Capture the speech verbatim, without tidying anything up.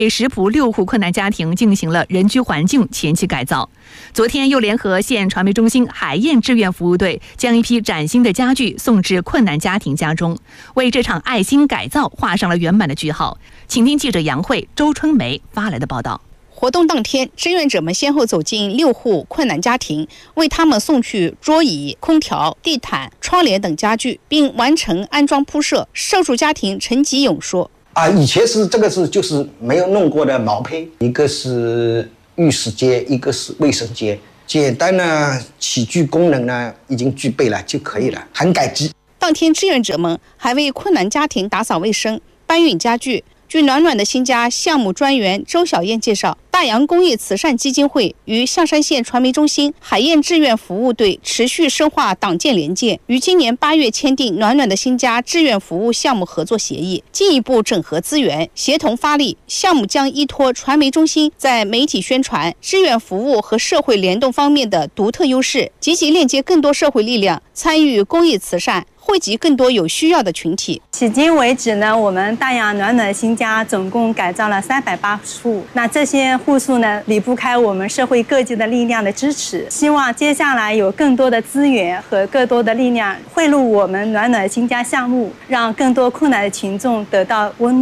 给石浦六户困难家庭进行了人居环境前期改造。昨天又联合县传媒中心海燕志愿服务队，将一批崭新的家具送至困难家庭家中，为这场爱心改造画上了圆满的句号。请听记者杨慧、周春梅发来的报道。 活动当天，志愿者们先后走进六户困难家庭，为他们送去桌椅、空调、地毯、窗帘等家具，并完成安装铺设。受助家庭陈吉勇说：“ 啊，以前是这个是就是没有弄过的毛坯，一个是浴室间，一个是卫生间，简单的起居功能呢已经具备了就可以了，很感激。” 当天，志愿者们还为困难家庭打扫卫生、搬运家具。据暖暖的新家项目专员周小燕介绍，大洋公益慈善基金会与象山县传媒中心海燕志愿服务队持续深化党建联建，于今年八月签订暖暖的新家志愿服务项目合作协议，进一步整合资源，协同发力。项目将依托传媒中心在媒体宣传、志愿服务和社会联动方面的独特优势，积极链接更多社会力量，参与公益慈善，惠及更多有需要的群体。 迄今为止呢，我们大洋暖暖新家总共改造了三百八十户，那这些户数呢，离不开我们社会各界的力量的支持。希望接下来有更多的资源和更多的力量汇入我们暖暖新家项目，让更多困难的群众得到温暖。